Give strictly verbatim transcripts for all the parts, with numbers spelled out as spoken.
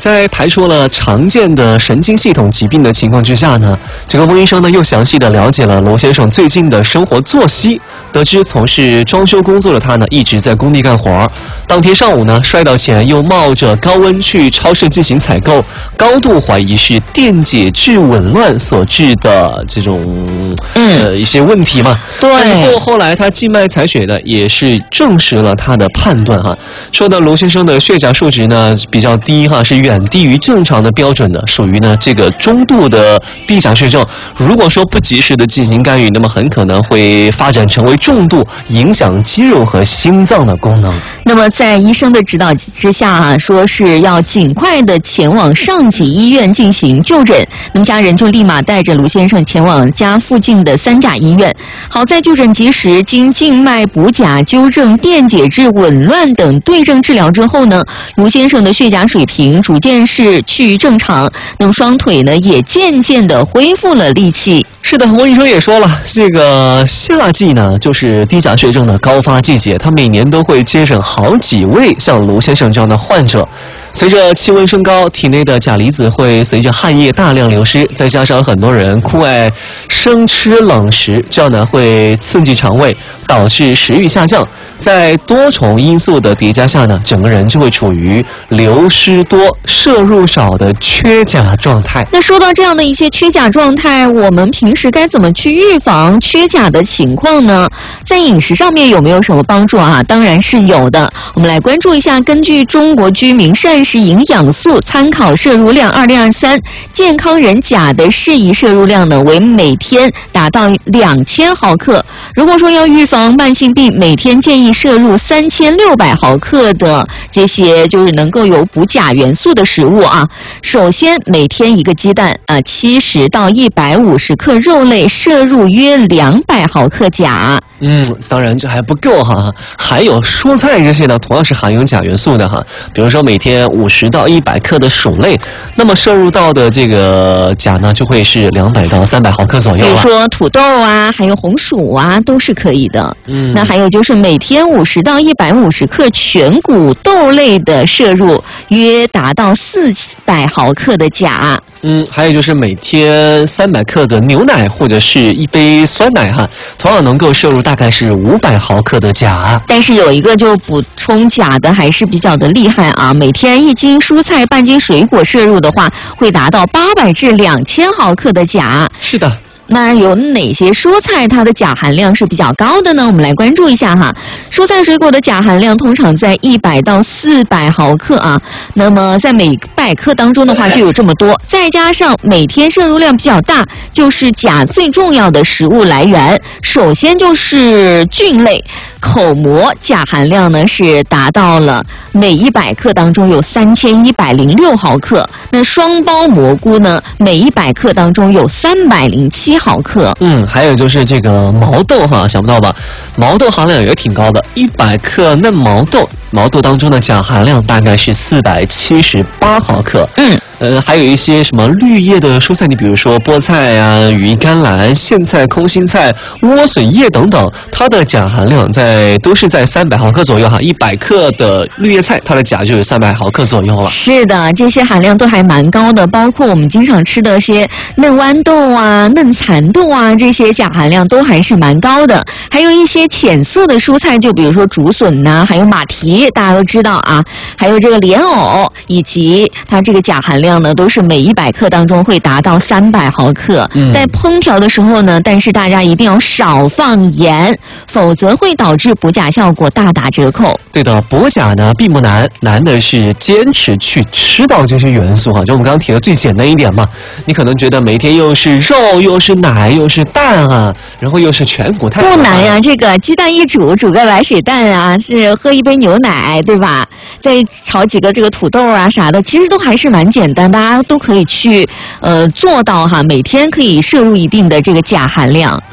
在排除了常见的神经系统疾病的情况之下呢，这个温医生呢又详细的了解了罗先生最近的生活作息，得知从事装修工作的他呢一直在工地干活，当天上午呢摔倒前又冒着高温去超市进行采购，高度怀疑是电解质紊乱所致的这种呃一些问题嘛。 对。 然后后来他静脉采血的也是证实了他的判断哈，说的罗先生的血钾数值呢比较低哈，是远低于正常的标准的，属于呢这个中度的低钾血症。如果说不及时的进行干预，那么很可能会发展成为重度，影响肌肉和心脏的功能。 那么在医生的指导之下啊，说是要尽快的前往上级医院进行就诊。那么家人就立马带着卢先生前往家附近的三甲医院。好在就诊及时，经静脉补钾、纠正电解质紊乱等对症治疗之后呢，卢先生的血钾水平逐渐是趋于正常，那么双腿呢也渐渐的恢复了力气。 是的，温医生也说了，这个夏季呢就是低钾血症的高发季节，他每年都会接诊好几位像卢先生这样的患者。随着气温升高，体内的钾离子会随着汗液大量流失，再加上很多人酷爱生吃冷食，这样呢会刺激肠胃，导致食欲下降。在多重因素的叠加下呢，整个人就会处于流失多、摄入少的缺钾状态。 那说到这样的一些缺钾状态，我们平时该怎么去预防缺钾的情况呢？在饮食上面有没有什么帮助啊？当然是有的。我们来关注一下，根据中国居民膳食营养素参考摄入量二零二三，健康人钾的适宜摄入量呢为每天达到两千毫克。如果说要预防慢性病，每天建议摄入三千六百毫克的这些就是能够有补钾元素的食物啊。首先，每天一个鸡蛋，呃，七十到一百五十克肉类摄入约两百毫克钾。 嗯，当然这还不够哈，还有蔬菜这些呢，同样是含有钾元素的哈。比如说每天五十到一百克的薯类，那么摄入到的这个钾呢，就会是两百到三百毫克左右了。 比如说土豆啊，还有红薯啊，都是可以的。 嗯， 那还有就是每天五十到一百五十克全谷豆类的摄入，约达到四百毫克的钾。 嗯，还有就是每天三百克的牛奶或者是一杯酸奶哈，同样能够摄入大概是五百毫克的钾。 但是有一个就补充钾的还是比较的厉害啊，每天一斤蔬菜、半斤水果摄入的话，会达到八百至两千毫克的钾。 是的。 那有哪些蔬菜它的钾含量是比较高的呢？我们来关注一下哈。蔬菜水果的钾含量通常在一百到四百毫克啊。那么在每百克当中的话就有这么多，再加上每天摄入量比较大，就是钾最重要的食物来源。首先就是菌类，口蘑钾含量呢是达到了每一百克当中有三千一百零六毫克。那双胞蘑菇呢，每一百克当中有三百零七毫克。 嗯，还有就是这个毛豆哈，想不到吧？毛豆含量也挺高的，一百克嫩毛豆，毛豆当中的钾含量大概是四百七十八毫克。 嗯。 呃，还有一些什么绿叶的蔬菜，你比如说菠菜啊、羽衣甘蓝、苋菜、空心菜、莴笋叶等等，它的钾含量在都是在三百毫克左右哈。一百克的绿叶菜，它的钾就有三百毫克左右了。 是的，这些含量都还蛮高的，包括我们经常吃的些嫩豌豆啊、嫩蚕豆啊，这些钾含量都还是蛮高的。还有一些浅色的蔬菜，就比如说竹笋呐、啊，还有马蹄，大家都知道啊，还有这个莲藕，以及它这个钾含量呢，都是每一百克当中会达到三百毫克。嗯、在烹调的时候呢，但是大家一定要少放盐，否则会导致补钾效果大打折扣。 对的，补钾呢并不难，难的是坚持去吃到这些元素哈。就我们刚刚提的最简单一点嘛，你可能觉得每天又是肉又是奶又是蛋啊，然后又是全谷碳水。 不难呀，这个鸡蛋一煮，煮个白水蛋啊，是喝一杯牛奶，对吧？再炒几个这个土豆啊啥的，其实都还是蛮简单，大家都可以去呃做到哈，每天可以摄入一定的这个钾含量。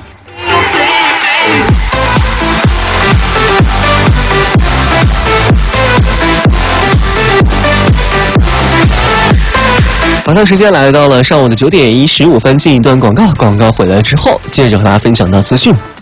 马上时间来到了上午的九点一十五分，进一段广告，广告回来之后，接着和大家分享到资讯。